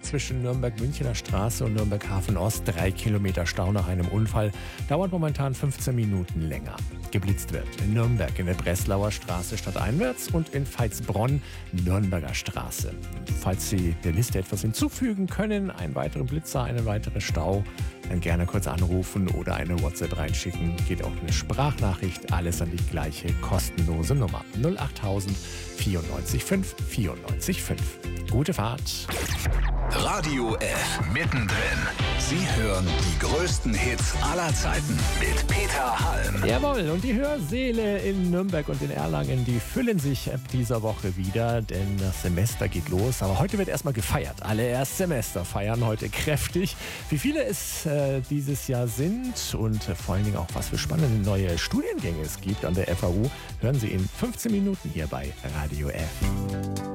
zwischen Nürnberg-Münchener Straße und Nürnberg-Hafen-Ost. 3 Kilometer Stau nach einem Unfall. Dauert momentan 15 Minuten länger. Geblitzt wird in Nürnberg in der Breslauer Straße stadteinwärts und in Veitsbronn Nürnberger Straße. Falls Sie der Liste etwas hinzufügen können, einen weiteren Blitzer, einen weiteren Stau, dann gerne kurz anrufen oder eine WhatsApp reinschicken. Geht auch eine Sprachnachricht, alles an die gleiche kostenlose Nummer. 08000 94 5 94 5. Gute Fahrt. Radio F. Mittendrin. Sie hören die größten Hits aller Zeiten mit Peter Halm. Jawohl, und die Hörsäle in Nürnberg und in Erlangen, die füllen sich ab dieser Woche wieder, denn das Semester geht los. Aber heute wird erstmal gefeiert. Alle Erstsemester feiern heute kräftig. Wie viele es dieses Jahr sind und vor allen Dingen auch, was für spannende neue Studiengänge es gibt an der FAU, hören Sie in 15 Minuten hier bei Radio F.